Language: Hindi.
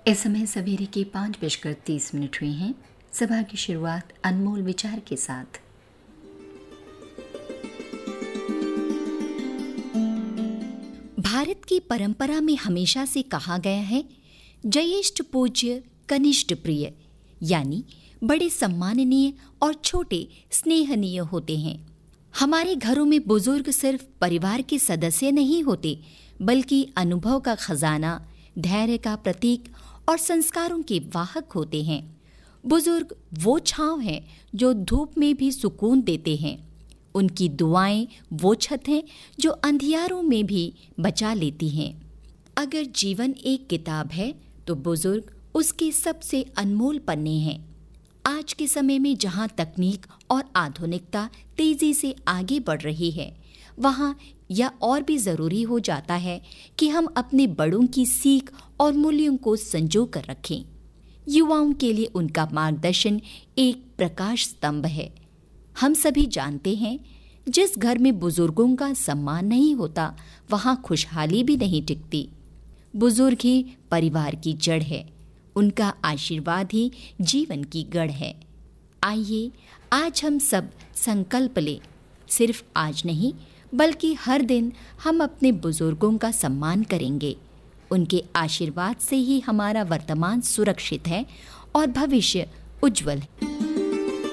इस समय सवेरे के 5:30 हुए हैं। सभा की शुरुआत अनमोल विचार के साथ। भारत की परंपरा में हमेशा से कहा गया है, ज्येष्ठ पूज्य कनिष्ठ प्रिय, यानी बड़े सम्माननीय और छोटे स्नेहनीय होते हैं। हमारे घरों में बुजुर्ग सिर्फ परिवार के सदस्य नहीं होते, बल्कि अनुभव का खजाना, धैर्य का प्रतीक और संस्कारों के वाहक होते हैं। बुजुर्ग वो छांव है जो धूप में भी सुकून देते हैं। उनकी दुआएं वो छत हैं जो अंधियारों में भी बचा लेती हैं। अगर जीवन एक किताब है तो बुजुर्ग उसके सबसे अनमोल पन्ने हैं। आज के समय में जहां तकनीक और आधुनिकता तेजी से आगे बढ़ रही है, वहां यह और भी जरूरी हो जाता है कि हम अपने बड़ों की सीख और मूल्यों को संजो कर रखें। युवाओं के लिए उनका मार्गदर्शन एक प्रकाश स्तंभ है। हम सभी जानते हैं, जिस घर में बुजुर्गों का सम्मान नहीं होता, वहां खुशहाली भी नहीं टिकती। बुजुर्ग ही परिवार की जड़ है, उनका आशीर्वाद ही जीवन की गढ़ है। आइए आज हम सब संकल्प लें, सिर्फ आज नहीं बल्कि हर दिन हम अपने बुजुर्गों का सम्मान करेंगे। उनके आशीर्वाद से ही हमारा वर्तमान सुरक्षित है और भविष्य उज्जवल है।